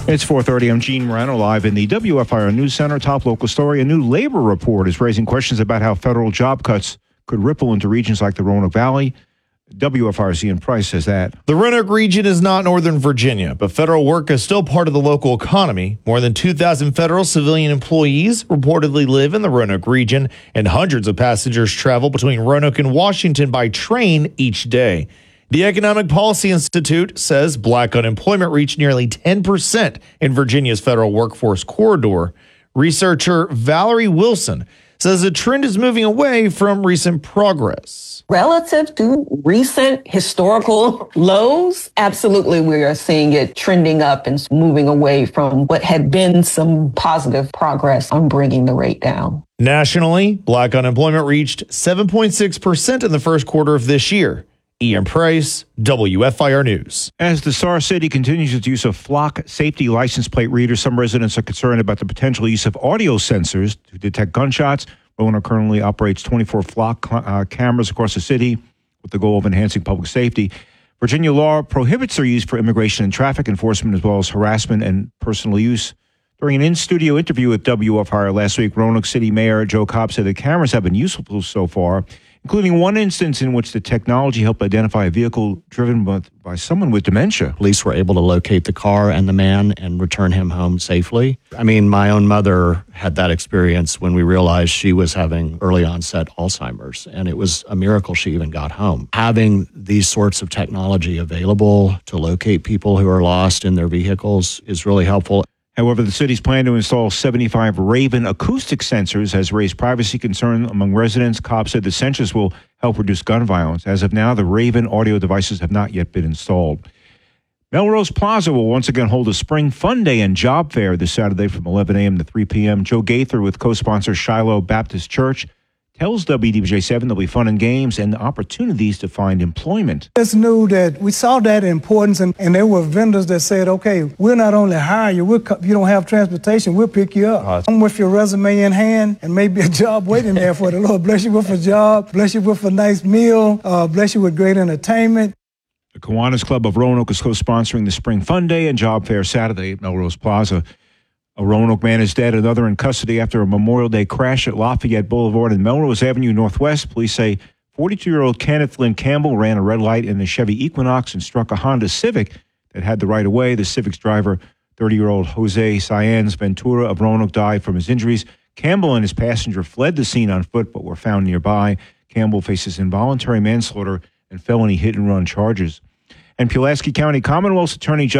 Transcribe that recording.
It's 4:30. I'm Gene Morano, live in the WFIR News Center. Top local story. A new labor report is raising questions about how federal job cuts could ripple into regions like the Roanoke Valley. WFIR's Ian Price says that. The Roanoke region is not Northern Virginia, but federal work is still part of the local economy. More than 2,000 federal civilian employees reportedly live in the Roanoke region, and hundreds of passengers travel between Roanoke and Washington by train each day. The Economic Policy Institute says black unemployment reached nearly 10% in Virginia's federal workforce corridor. Researcher Valerie Wilson says the trend is moving away from recent progress. Relative to recent historical lows, absolutely we are seeing it trending up and moving away from what had been some positive progress on bringing the rate down. Nationally, black unemployment reached 7.6% in the first quarter of this year. Ian Price, WFIR News. As the Star City continues its use of Flock safety license plate readers, some residents are concerned about the potential use of audio sensors to detect gunshots. Roanoke currently operates 24 Flock cameras across the city with the goal of enhancing public safety. Virginia law prohibits their use for immigration and traffic enforcement, as well as harassment and personal use. During an in-studio interview with WFIR last week, Roanoke City Mayor Joe Cobb said the cameras have been useful so far, including one instance in which the technology helped identify a vehicle driven by someone with dementia. Police were able to locate the car and the man and return him home safely. I mean, my own mother had that experience when we realized she was having early onset Alzheimer's, and it was a miracle she even got home. Having these sorts of technology available to locate people who are lost in their vehicles is really helpful. However, the city's plan to install 75 Raven acoustic sensors has raised privacy concern among residents. Cobb said the sensors will help reduce gun violence. As of now, the Raven audio devices have not yet been installed. Melrose Plaza will once again hold a Spring Fun Day and Job Fair this Saturday from 11 a.m. to 3 p.m. Joe Gaither with co-sponsor Shiloh Baptist Church tells WDBJ7 there'll be fun and games and opportunities to find employment. It's new that we saw that importance, and there were vendors that said, okay, we'll not only hire you, you don't have transportation, we'll pick you up. Come with your resume in hand and maybe a job waiting there for the Lord. Bless you with a job, bless you with a nice meal, bless you with great entertainment. The Kiwanis Club of Roanoke is co-sponsoring the Spring Fun Day and Job Fair Saturday at Melrose Plaza. A Roanoke man is dead, another in custody after a Memorial Day crash at Lafayette Boulevard and Melrose Avenue Northwest. Police say 42-year-old Kenneth Lynn Campbell ran a red light in the Chevy Equinox and struck a Honda Civic that had the right-of-way. The Civic's driver, 30-year-old Jose Saenz Ventura of Roanoke, died from his injuries. Campbell and his passenger fled the scene on foot but were found nearby. Campbell faces involuntary manslaughter and felony hit-and-run charges. And Pulaski County Commonwealth's Attorney